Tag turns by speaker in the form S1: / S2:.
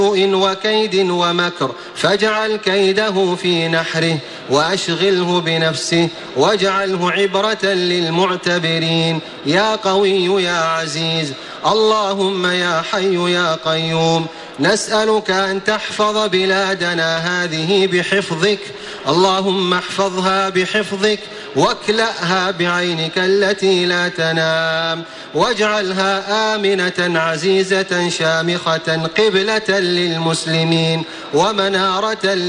S1: وكيد ومكر، فاجعل كيده في نحره وأشغله بنفسه واجعله عبرة للمعتبرين. يا قوي يا عزيز، اللهم يا حي يا قيوم، نسألك أن تحفظ بلادنا هذه بحفظك، اللهم احفظها بحفظك واكلأها بعينك التي لا تنام، واجعلها آمنة عزيزة شامخة قبلة للمسلمين ومنارة